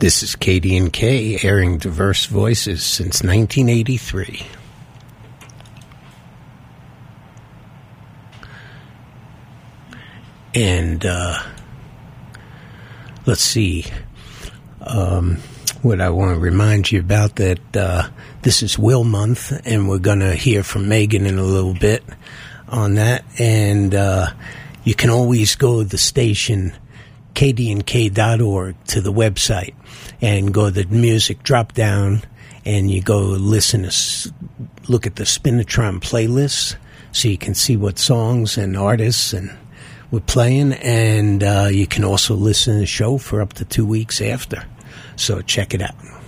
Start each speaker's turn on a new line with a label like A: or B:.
A: This is KD&K, airing diverse voices since 1983. And let's see, what I want to remind you about, that this is Will Month, and we're going to hear from Megan in a little bit on that. And you can always go to the station, kdnk.org, to the website, and go to the music drop down, and you go listen to, look at the Spinatron playlist, so you can see what songs and artists and we're playing, and you can also listen to the show for up to 2 weeks after. So check it out.